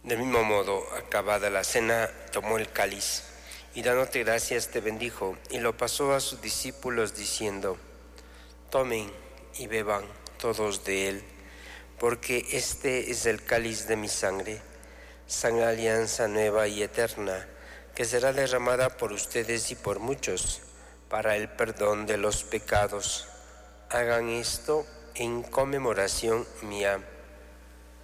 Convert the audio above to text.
Del mismo modo, acabada la cena, tomó el cáliz y dándote gracias te bendijo y lo pasó a sus discípulos diciendo: tomen y beban todos de él, porque este es el cáliz de mi sangre, sangre de alianza nueva y eterna, que será derramada por ustedes y por muchos para el perdón de los pecados. Hagan esto en conmemoración mía.